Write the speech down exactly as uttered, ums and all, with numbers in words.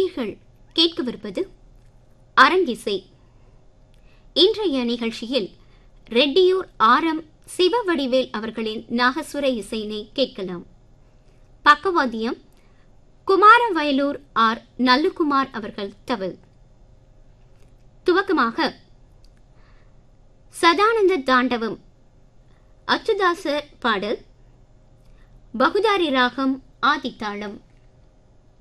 நேயர்கள் கேட்கவிருப்பது அரங்கிசை. இன்றைய நிகழ்ச்சியில் ரெட்டியூர் ஆர் எம் சிவவடிவேல் அவர்களின் நாகசுர இசையினை கேட்கலாம். பக்கவாத்தியம் குமாரவயலூர் ஆர் நல்லுகுமார் அவர்கள் தவில். துவக்கமாக சதானந்த தாண்டவம் அச்சுதாசர் பாடல், பகுதாரி ராகம் ஆதித்தாளம்.